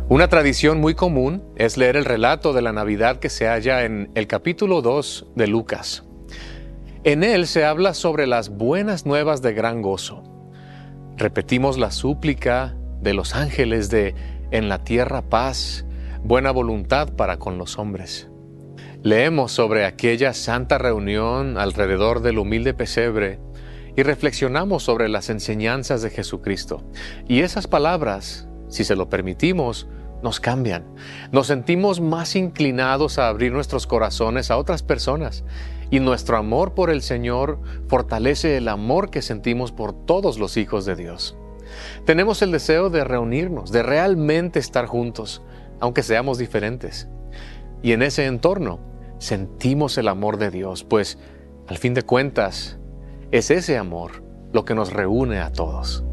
Una tradición muy común es leer el relato de la Navidad que se halla en el capítulo 2 de Lucas. En él se habla sobre las buenas nuevas de gran gozo. Repetimos la súplica de los ángeles de «En la tierra paz, buena voluntad para con los hombres». Leemos sobre aquella santa reunión alrededor del humilde pesebre y reflexionamos sobre las enseñanzas de Jesucristo. Y esas palabras, si se lo permitimos, nos cambian. Nos sentimos más inclinados a abrir nuestros corazones a otras personas, y nuestro amor por el Señor fortalece el amor que sentimos por todos los hijos de Dios. Tenemos el deseo de reunirnos, de realmente estar juntos, aunque seamos diferentes. Y en ese entorno sentimos el amor de Dios, pues al fin de cuentas es ese amor lo que nos reúne a todos.